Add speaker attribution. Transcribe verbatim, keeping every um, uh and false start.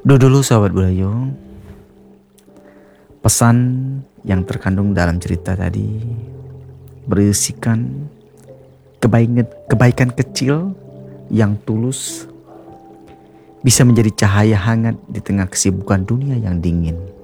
Speaker 1: Dulu sahabat Bulayu, pesan yang terkandung dalam cerita tadi berisikan kebaikan, kebaikan kecil yang tulus bisa menjadi cahaya hangat di tengah kesibukan dunia yang dingin.